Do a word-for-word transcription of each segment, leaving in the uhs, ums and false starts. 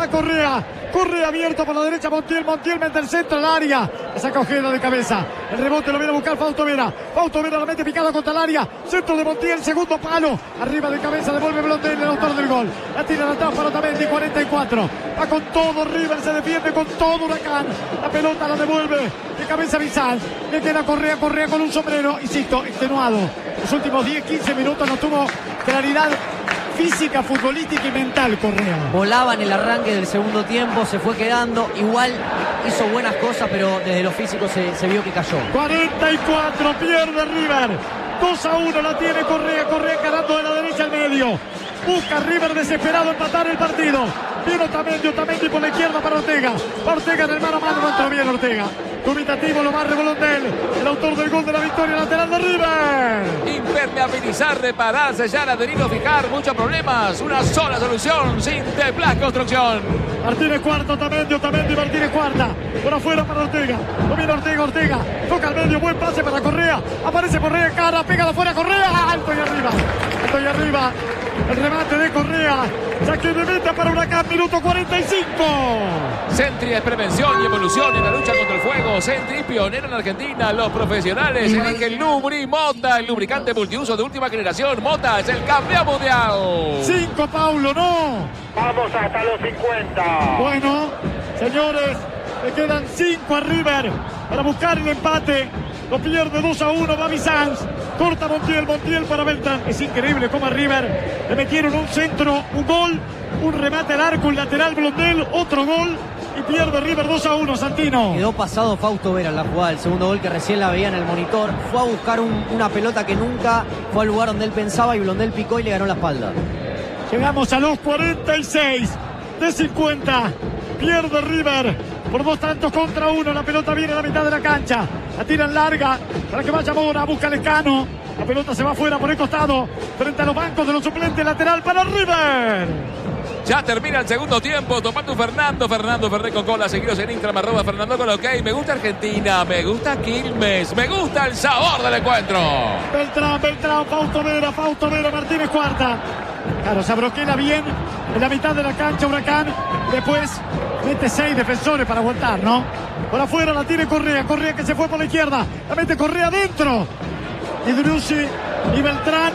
para Correa. Correa abierto por la derecha, Montiel, Montiel mete el centro al área. Le saca Ojeda de cabeza. El rebote lo viene a buscar Fausto Vera. Fausto Vera la mete picada contra el área. Centro de Montiel, segundo palo. Arriba de cabeza, devuelve Blondel, el autor del gol. La tira atrás para Otamendi, cuarenta y cuatro. Va con todo River, se defiende con todo Huracán. La pelota la devuelve de cabeza Bizal. Le queda Correa, Correa con un sombrero. Insisto, extenuado. Los últimos diez, quince minutos no tuvo claridad física, futbolística y mental Correa. Volaba en el arranque del segundo tiempo, se fue quedando, igual hizo buenas cosas, pero desde lo físico se, se vio que cayó. cuarenta y cuatro, pierde River. dos a uno la tiene Correa, Correa encarando de la derecha al medio. Busca River desesperado empatar el partido. Viene Otamendi, Otamendi por la izquierda para Ortega. Ortega en el mano a mano, no entró bien Ortega. Dubitativo, lo barre Blondel, el autor del gol de la victoria lateral de River. Impermeabilizar, reparar, sellar, adherir o fijar, muchos problemas. Una sola solución, Sinteplas Construcción. Martínez cuarta, Otamendi, Otamendi, Martínez cuarta. Por afuera para Ortega. Lo viene Ortega, Ortega. Toca al medio, buen pase para Correa. Aparece Correa, cara, pega de afuera Correa. Alto y arriba, alto y arriba. El remate de Correa. Saque de meta para Huracán, minuto cuarenta y cinco. Sentry es prevención y evolución en la lucha contra el fuego. Sentry, pionero en Argentina. Los profesionales eligen Lubri Mota, el lubricante multiuso de última generación. Mota es el campeón mundial. Cinco, Paulo, no. Vamos hasta los cincuenta. Bueno, señores, le quedan cinco a River para buscar el empate. Lo pierde dos a uno, Babi Sanz. Corta Montiel, Montiel para Beltrán. Es increíble cómo a River le metieron un centro, un gol, un remate al arco, un lateral Blondel, otro gol y pierde River dos a uno, Santino. Quedó pasado Fausto Vera en la jugada, el segundo gol que recién la veía en el monitor. Fue a buscar un, una pelota que nunca fue al lugar donde él pensaba y Blondel picó y le ganó la espalda. Llegamos a los cuarenta y seis de cincuenta. Pierde River por dos tantos contra uno. La pelota viene a la mitad de la cancha. La tiran larga para que vaya Mora. Busca Lescano. La pelota se va afuera por el costado. Frente a los bancos de los suplentes. Lateral para River. Ya termina el segundo tiempo. Tomando Fernando. Fernando Ferré con cola. Seguidos en Instagram. Arroba Fernando con ok. Me gusta Argentina. Me gusta Quilmes. Me gusta el sabor del encuentro. Beltrán, Beltrán. Fausto Vera. Fausto Vera. Martínez cuarta. Claro, se abroquela bien en la mitad de la cancha Huracán. Después mete seis defensores para aguantar, ¿no? Por afuera la tiene Correa. Correa que se fue por la izquierda. La mete Correa adentro. Y Driussi y Beltrán.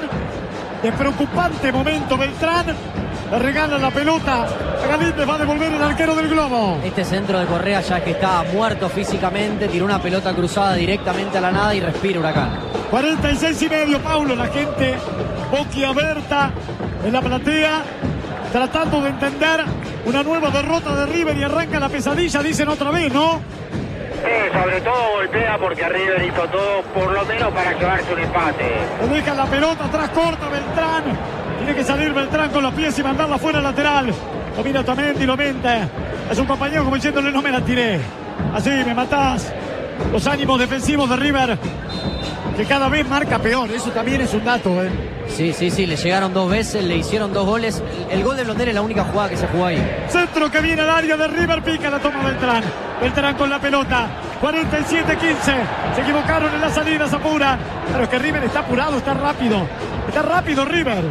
De preocupante momento Beltrán. Le regala la pelota. A Galíndez va a devolver el arquero del Globo. Este centro de Correa ya que está muerto físicamente. Tiró una pelota cruzada directamente a la nada y respira Huracán. cuarenta y seis y medio, Paulo. La gente boquiabierta en la platea, tratando de entender una nueva derrota de River y arranca la pesadilla, dicen otra vez, ¿no? Sí, sobre todo golpea porque River hizo todo por lo menos para llevarse un empate. Le deja la pelota atrás, corta Beltrán. Tiene que salir Beltrán con los pies y mandarla fuera lateral. Lo mira Otamendi, lo mente. Es un compañero como diciéndole no me la tiré. Así me matás. Los ánimos defensivos de River, que cada vez marca peor. Eso también es un dato, ¿eh? Sí, sí, sí, le llegaron dos veces, le hicieron dos goles. El, el gol de Blondel es la única jugada que se jugó ahí. Centro que viene al área de River, pica, la toma Beltrán. Beltrán con la pelota. cuarenta y siete quince. Se equivocaron en la salida, se apuran. Pero es que River está apurado, está rápido. Está rápido River.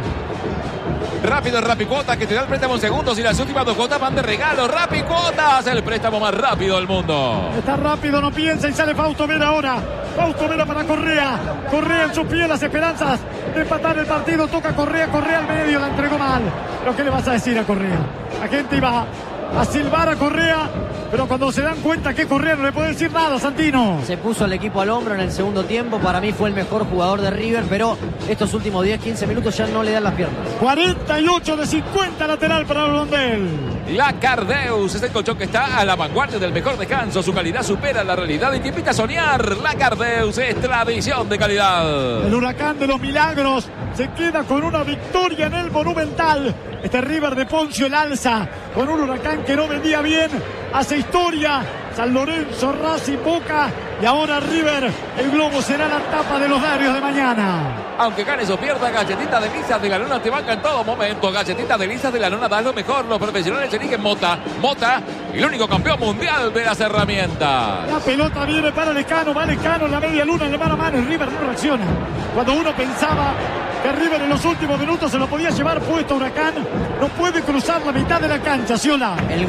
Rápido Rappi Cuotas, que te da el préstamo en segundos y las últimas dos cuotas van de regalo. Rappi Cuotas, el préstamo más rápido del mundo. Está rápido, no piensa y sale Fausto Vera ahora. Fausto Vera para Correa. Correa en sus pies, las esperanzas de empatar el partido. Toca Correa, Correa al medio, la entregó mal. Pero ¿qué le vas a decir a Correa? La gente iba a silbar a Correa, pero cuando se dan cuenta que Correa no le puede decir nada, Santino. Se puso el equipo al hombro en el segundo tiempo. Para mí fue el mejor jugador de River, pero estos últimos diez, quince minutos ya no le dan las piernas. cuarenta y ocho de cincuenta, lateral para Blondel. La Cardeus es el colchón que está a la vanguardia del mejor descanso. Su calidad supera la realidad y te invita a soñar. La Cardeus es tradición de calidad. El Huracán de los Milagros se queda con una victoria en el Monumental. Este River de Poncio el alza con un Huracán que no vendía bien. Hace historia. San Lorenzo, Racing, Boca y ahora River. El Globo será la tapa de los diarios de mañana. Aunque ganes o pierdas, Galletita de Lisas de la Luna te banca en todo momento. Galletita de Lisas de la Luna da lo mejor. Los profesionales eligen Mota. Mota, el único campeón mundial de las herramientas. La pelota viene para Lescano. Va Lescano en la media luna, en la mano a mano. Y River no reacciona. Cuando uno pensaba que River en los últimos minutos se lo podía llevar puesto a Huracán, no puede cruzar la mitad de la cancha, Ciola. El